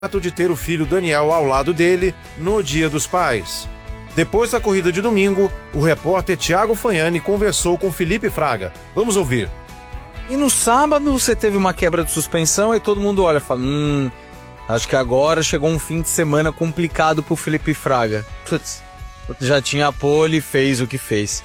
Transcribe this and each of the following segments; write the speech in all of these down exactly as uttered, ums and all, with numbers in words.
fato de ter o filho Daniel ao lado dele no Dia dos Pais. Depois da corrida de domingo, o repórter Thiago Fagnani conversou com Felipe Fraga. Vamos ouvir. E no sábado você teve uma quebra de suspensão e todo mundo olha e fala, hum, acho que agora chegou um fim de semana complicado pro Felipe Fraga. Putz, já tinha a pole, fez o que fez.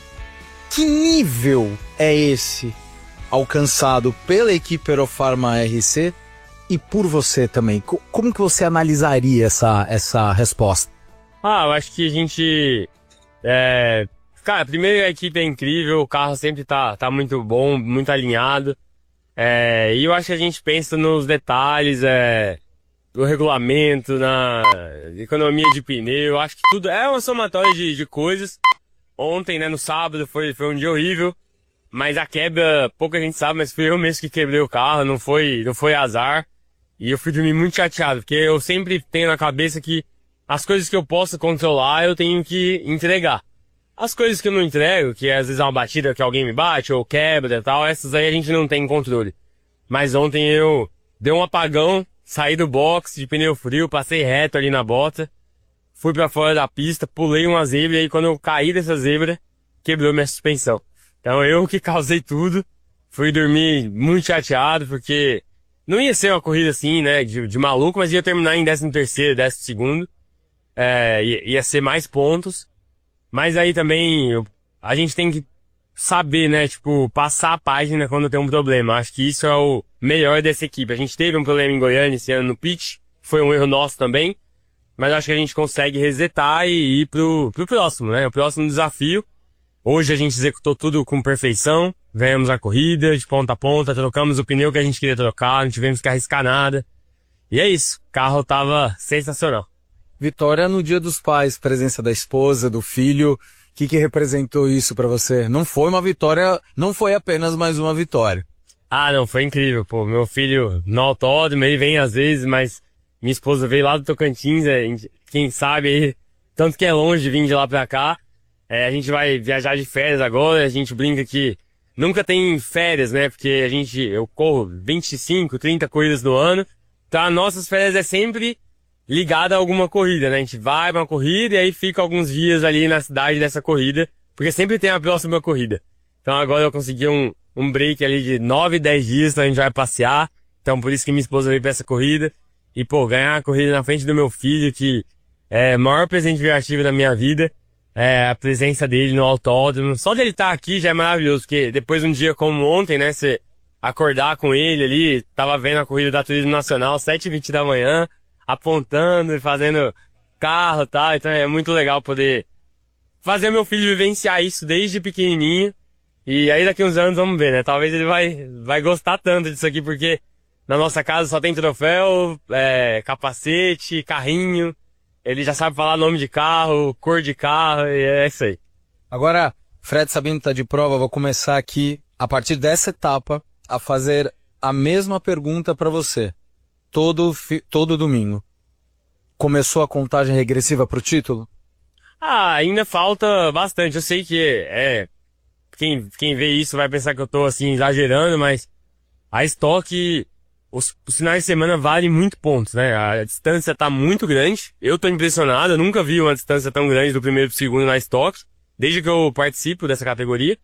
Que nível é esse alcançado pela equipe Aerofarma R C e por você também? Como que você analisaria essa, essa resposta? Ah, eu acho que a gente... É... Cara, primeiro a equipe é incrível, o carro sempre tá, tá muito bom, muito alinhado. É... E eu acho que a gente pensa nos detalhes, é... no regulamento, na economia de pneu. Eu acho que tudo é uma somatória de, de coisas. Ontem, né, no sábado, foi, foi um dia horrível. Mas a quebra, pouca gente sabe, mas fui eu mesmo que quebrei o carro, não foi, não foi azar. E eu fui dormir muito chateado, porque eu sempre tenho na cabeça que as coisas que eu posso controlar, eu tenho que entregar. As coisas que eu não entrego, que às vezes é uma batida que alguém me bate, ou quebra e tal, essas aí a gente não tem controle. Mas ontem eu dei um apagão, saí do box de pneu frio, passei reto ali na bota, fui pra fora da pista, pulei uma zebra, e aí quando eu caí dessa zebra, quebrou minha suspensão. Então eu que causei tudo, fui dormir muito chateado, porque não ia ser uma corrida assim, né, de, de maluco, mas ia terminar em décimo terceiro, décimo segundo. É, ia ser mais pontos, mas aí também eu, a gente tem que saber, né, tipo, passar a página quando tem um problema. Acho que isso é o melhor dessa equipe. A gente teve um problema em Goiânia esse ano no pit, foi um erro nosso também, mas acho que a gente consegue resetar e ir pro, pro próximo, né, o próximo desafio. Hoje a gente executou tudo com perfeição, ganhamos a corrida de ponta a ponta, trocamos o pneu que a gente queria trocar, não tivemos que arriscar nada. E é isso, o carro tava sensacional. Vitória no Dia dos Pais, presença da esposa, do filho, o que que representou isso pra você? Não foi uma vitória, não foi apenas mais uma vitória. Ah, não, foi incrível, pô, meu filho no autódromo, ele vem às vezes, mas minha esposa veio lá do Tocantins, é, quem sabe aí, tanto que é longe vir de lá pra cá, é, a gente vai viajar de férias agora, a gente brinca que nunca tem férias, né, porque a gente, eu corro vinte e cinco, trinta corridas no ano, então nossas férias é sempre ligada a alguma corrida, né? A gente vai pra uma corrida e aí fica alguns dias ali na cidade dessa corrida, porque sempre tem a próxima corrida. Então agora eu consegui um, um break ali de nove, dez dias, então a gente vai passear. Então por isso que minha esposa veio pra essa corrida. E pô, ganhar a corrida na frente do meu filho, que é o maior presente negativo da minha vida, é a presença dele no autódromo. Só dele estar aqui já é maravilhoso, porque depois de um dia como ontem, né? Você acordar com ele ali, tava vendo a corrida da Turismo Nacional, sete e vinte da manhã, apontando e fazendo carro e tal, então é muito legal poder fazer meu filho vivenciar isso desde pequenininho, e aí daqui uns anos vamos ver, né, talvez ele vai, vai gostar tanto disso aqui, porque na nossa casa só tem troféu, é, capacete, carrinho, ele já sabe falar nome de carro, cor de carro, e é isso aí. Agora, Fred Sabino tá de prova, vou começar aqui, a partir dessa etapa, a fazer a mesma pergunta para você. Todo, todo domingo. Começou a contagem regressiva pro título? Ah, ainda falta bastante. Eu sei que é... Quem, quem vê isso vai pensar que eu tô, assim, exagerando, mas a Stock, os, os finais de semana valem muito pontos, né? A distância tá muito grande. Eu tô impressionado, eu nunca vi uma distância tão grande do primeiro pro segundo na Stock, desde que eu participo dessa categoria.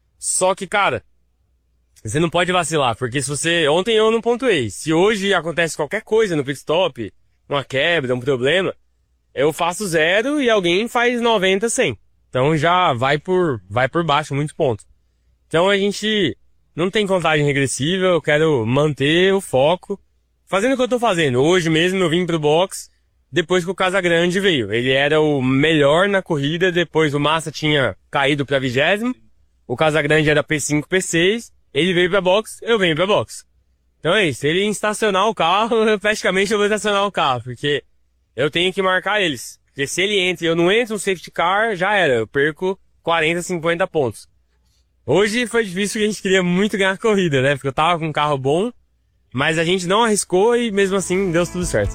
Só que, cara, você não pode vacilar, porque se você... Ontem eu não pontuei. Se hoje acontece qualquer coisa no pit stop, uma quebra, um problema, eu faço zero e alguém faz noventa, cem. Então já vai por, vai por baixo, muitos pontos. Então a gente não tem contagem regressiva, eu quero manter o foco, fazendo o que eu tô fazendo. Hoje mesmo eu vim pro box, depois que o Casagrande veio. Ele era o melhor na corrida, depois o Massa tinha caído pra vigésimo, o Casagrande era P cinco, P seis, ele veio pra box, eu venho pra box. Então é isso, ele estacionar o carro, praticamente eu vou estacionar o carro, porque eu tenho que marcar eles. Porque se ele entra e eu não entro no safety car, já era, eu perco quarenta, cinquenta pontos. Hoje foi difícil, que a gente queria muito ganhar a corrida, né? Porque eu tava com um carro bom, mas a gente não arriscou e mesmo assim deu tudo certo.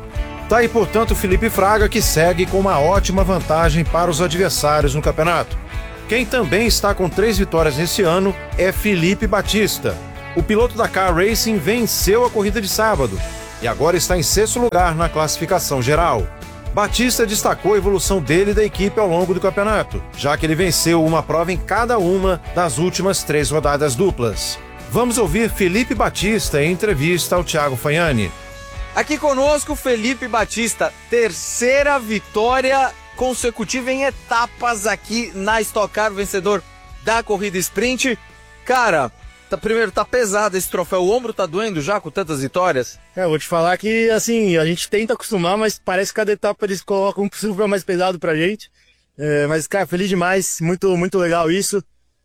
Tá aí, portanto, o Felipe Fraga, que segue com uma ótima vantagem para os adversários no campeonato. Quem também está com três vitórias nesse ano é Felipe Batista. O piloto da Car Racing venceu a corrida de sábado. e agora está em sexto lugar na classificação geral. Batista destacou a evolução dele e da equipe ao longo do campeonato, já que ele venceu uma prova em cada uma das últimas três rodadas duplas. Vamos ouvir Felipe Batista em entrevista ao Thiago Fagnani. Aqui conosco, Felipe Batista, terceira vitória consecutiva em etapas aqui na Stock Car, vencedor da corrida sprint. Cara, tá, primeiro, tá pesado esse troféu, o ombro tá doendo já com tantas vitórias? É, eu vou te falar que, assim, a gente tenta acostumar, mas parece que cada etapa eles colocam um super mais pesado pra gente. É, mas, cara, feliz demais, muito, muito legal isso.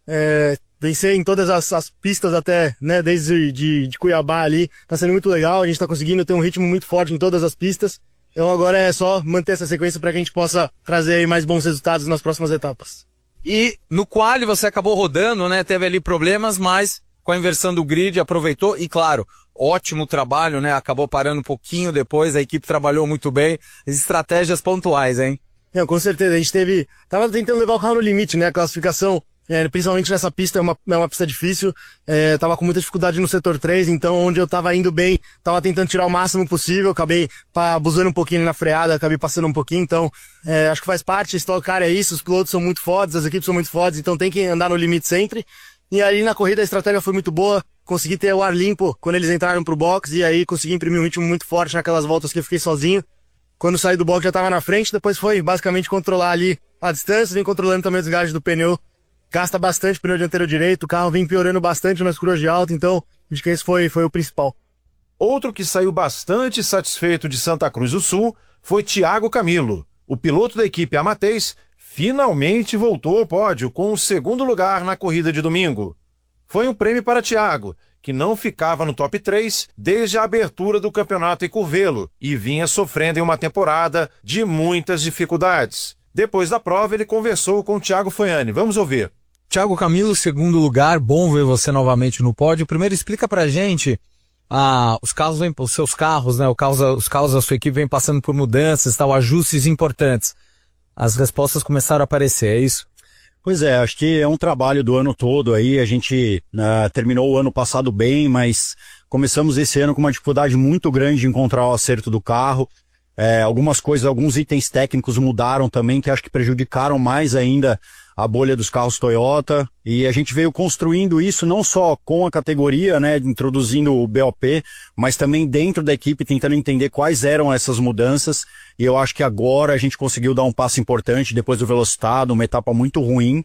É, vencer em todas as, as pistas até, né, desde de, de Cuiabá ali, tá sendo muito legal, a gente tá conseguindo ter um ritmo muito forte em todas as pistas. Então agora é só manter essa sequência para que a gente possa trazer aí mais bons resultados nas próximas etapas. E no quali você acabou rodando, né, teve ali problemas, mas com a inversão do grid aproveitou e, claro, ótimo trabalho, né, acabou parando um pouquinho depois, a equipe trabalhou muito bem, estratégias pontuais, hein? É, com certeza, a gente teve, tava tentando levar o carro no limite, né, a classificação. É, principalmente nessa pista, é uma, é uma pista difícil, é, tava com muita dificuldade no setor três, então onde eu tava indo bem, tava tentando tirar o máximo possível, acabei pá, abusando um pouquinho na freada, acabei passando um pouquinho, então é, acho que faz parte, Stock Car é isso, os pilotos são muito fortes, as equipes são muito fortes, então tem que andar no limite sempre, e aí na corrida a estratégia foi muito boa, consegui ter o ar limpo quando eles entraram pro box, e aí consegui imprimir um ritmo muito forte naquelas voltas que eu fiquei sozinho. Quando saí do box já tava na frente, depois foi basicamente controlar ali a distância, vem controlando também o desgaste do pneu. Gasta bastante pneu dianteiro direito, o carro vem piorando bastante nas curvas de alta, então acho que esse foi, foi o principal. Outro que saiu bastante satisfeito de Santa Cruz do Sul foi Thiago Camilo. O piloto da equipe Amateis finalmente voltou ao pódio com o segundo lugar na corrida de domingo. Foi um prêmio para Thiago, que não ficava no top três desde a abertura do campeonato em Curvelo e vinha sofrendo em uma temporada de muitas dificuldades. Depois da prova, ele conversou com o Thiago Fagnani. Vamos ouvir. Thiago Camilo, segundo lugar, bom ver você novamente no pódio. Primeiro, explica pra gente, ah, os carros, vem, os seus carros, né, os carros, os carros da sua equipe vêm passando por mudanças, tal, ajustes importantes. As respostas começaram a aparecer, é isso? Pois é, acho que é um trabalho do ano todo aí, a gente uh, terminou o ano passado bem, mas começamos esse ano com uma dificuldade muito grande de encontrar o acerto do carro. É, algumas coisas, alguns itens técnicos mudaram também, que acho que prejudicaram mais ainda a bolha dos carros Toyota, e a gente veio construindo isso não só com a categoria, né, introduzindo o B O P, mas também dentro da equipe, tentando entender quais eram essas mudanças, e eu acho que agora a gente conseguiu dar um passo importante depois do Velocitado, uma etapa muito ruim,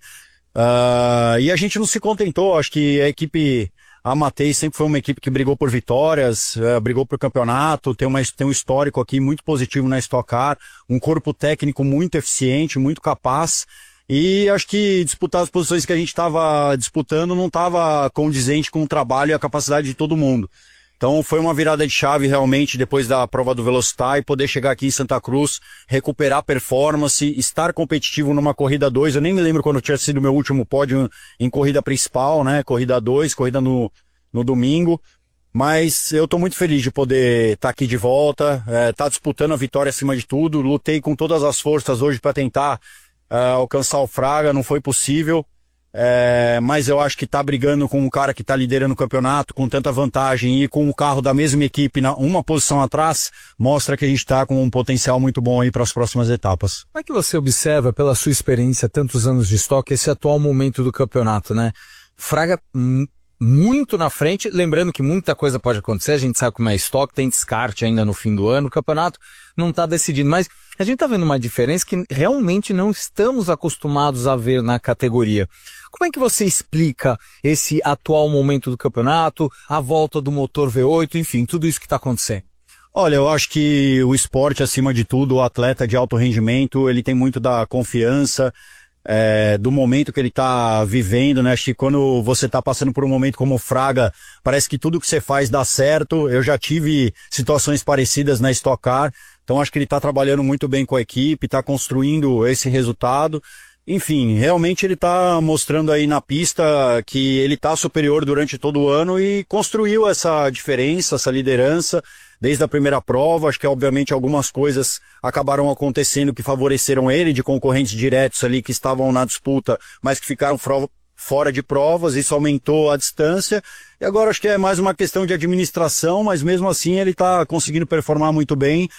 uh, e a gente não se contentou, acho que a equipe... A Amateis sempre foi uma equipe que brigou por vitórias, uh, brigou por campeonato, tem, uma, tem um histórico aqui muito positivo na Stock Car, um corpo técnico muito eficiente, muito capaz, e acho que disputar as posições que a gente estava disputando não estava condizente com o trabalho e a capacidade de todo mundo. Então foi uma virada de chave realmente depois da prova do Velocitar e poder chegar aqui em Santa Cruz, recuperar performance, estar competitivo numa corrida dois. Eu nem me lembro quando tinha sido o meu último pódio em corrida principal, né? Corrida dois, corrida no, no domingo. Mas eu tô muito feliz de poder estar tá aqui de volta, é, tá disputando a vitória acima de tudo. Lutei com todas as forças hoje para tentar uh, alcançar o Fraga, não foi possível. É, mas eu acho que tá brigando com o cara que tá liderando o campeonato com tanta vantagem e com o carro da mesma equipe na uma posição atrás, mostra que a gente tá com um potencial muito bom aí para as próximas etapas. Como é que você observa, pela sua experiência, tantos anos de estoque, esse atual momento do campeonato, né? Fraga hum, muito na frente, lembrando que muita coisa pode acontecer, a gente sabe como é estoque, tem descarte ainda no fim do ano, o campeonato não tá decidido, mas a gente tá vendo uma diferença que realmente não estamos acostumados a ver na categoria. Como é que você explica esse atual momento do campeonato, a volta do motor V oito, enfim, tudo isso que está acontecendo? Olha, eu acho que o esporte, acima de tudo, o atleta de alto rendimento, ele tem muito da confiança, é, do momento que ele está vivendo, né? Acho que quando você está passando por um momento como o Fraga, parece que tudo que você faz dá certo. Eu já tive situações parecidas na Stock Car, então acho que ele está trabalhando muito bem com a equipe, está construindo esse resultado. Enfim, realmente ele está mostrando aí na pista que ele está superior durante todo o ano e construiu essa diferença, essa liderança desde a primeira prova. Acho que obviamente algumas coisas acabaram acontecendo que favoreceram ele, de concorrentes diretos ali que estavam na disputa, mas que ficaram fora de provas, isso aumentou a distância, e agora acho que é mais uma questão de administração, mas mesmo assim ele está conseguindo performar muito bem,